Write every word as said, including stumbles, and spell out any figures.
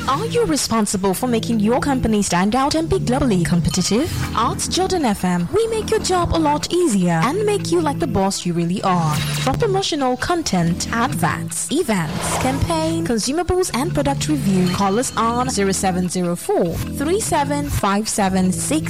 Are you responsible for making your company stand out and be globally competitive? At Jordan F M, we make your job a lot easier and make you like the boss you really are. From promotional content, adverts, events, campaign, consumables, and product review, call us on zero seven zero four, three seven five seven six